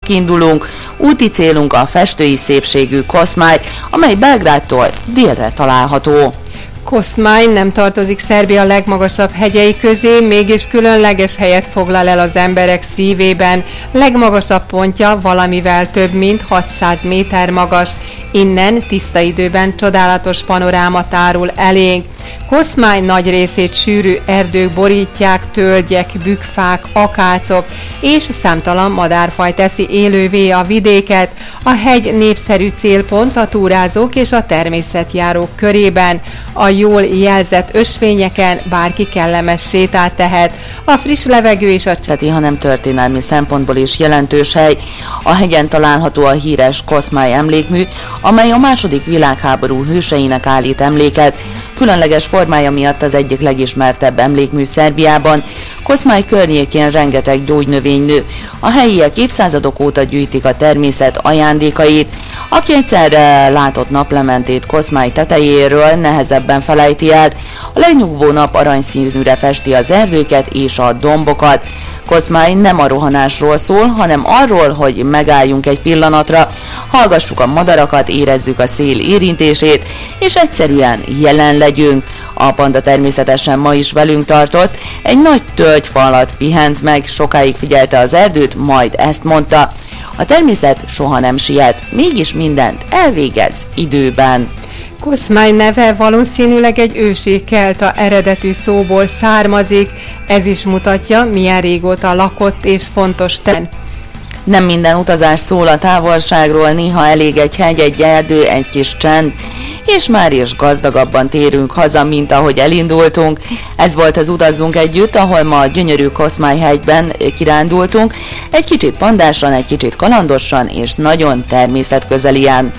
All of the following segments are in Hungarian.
kiindulunk. Úti célunk a festői szépségű Koszmály, amely Belgrádtól délre található. Koszmály nem tartozik Szerbia legmagasabb hegyei közé, mégis különleges helyet foglal el az emberek szívében. Legmagasabb pontja valamivel több mint 600 méter magas. Innen tiszta időben csodálatos panoráma tárul elénk. Koszmály nagy részét sűrű erdők borítják, tölgyek, bükkfák, akácok és számtalan madárfaj teszi élővé a vidéket. A hegy népszerű célpont a túrázók és a természetjárók körében. A jól jelzett ösvényeken bárki kellemes sétát tehet. A friss levegő és a hanem történelmi szempontból is jelentős hely. A hegyen található a híres Koszmály emlékmű, amely a II. Világháború hőseinek állít emléket. Különleges formája miatt az egyik legismertebb emlékmű Szerbiában. Koszmály környékén rengeteg gyógynövény nő. A helyiek évszázadok óta gyűjtik a természet ajándékait. Aki egyszer látott naplementét Koszmály tetejéről, nehezebben felejti el. A legnyugvó nap aranyszínűre festi az erdőket és a dombokat. Koszmály nem a rohanásról szól, hanem arról, hogy megálljunk egy pillanatra, hallgassuk a madarakat, érezzük a szél érintését, és egyszerűen jelen legyünk. A panda természetesen ma is velünk tartott, egy nagy tölgyfa alatt pihent meg, sokáig figyelte az erdőt, majd ezt mondta: a természet soha nem siet, mégis mindent elvégez időben. Koszmály neve valószínűleg egy ősi kelta eredetű szóból származik, ez is mutatja, milyen régóta lakott és fontos terület. Nem minden utazás szól a távolságról, néha elég egy hegy, egy erdő, egy kis csend, és már is gazdagabban térünk haza, mint ahogy elindultunk. Ez volt az Utazzunk Együtt, ahol ma a gyönyörű Koszmály hegyben kirándultunk, egy kicsit pandásan, egy kicsit kalandosan és nagyon természetközelien.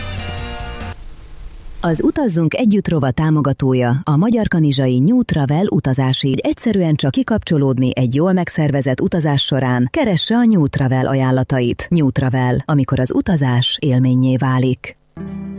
Az Utazzunk Együtt rovat támogatója a Magyar Kanizsai New Travel utazási. Egyszerűen csak kikapcsolódni egy jól megszervezett utazás során, keresse a New Travel ajánlatait. New Travel, amikor az utazás élménnyé válik.